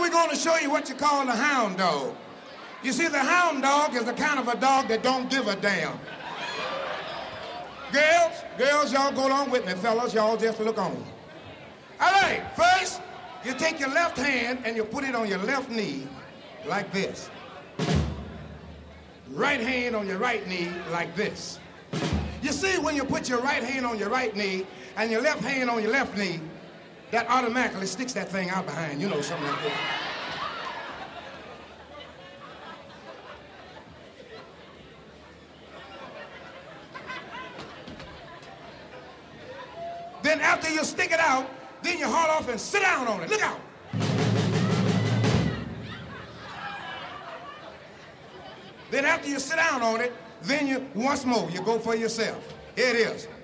we're going to show you what you call the hound dog. You see, the hound dog is the kind of a dog that don't give a damn. Girls, y'all go along with me, fellas. Y'all just look on. All right, first, you take your left hand and you put it on your left knee like this. Right hand on your right knee like this. You see, when you put your right hand on your right knee and your left hand on your left knee, that automatically sticks that thing out behind, you know, something like that. Then after you stick it out, then you haul off and sit down on it. Look out. Then after you sit down on it, then you, once more, you go for yourself. Here it is.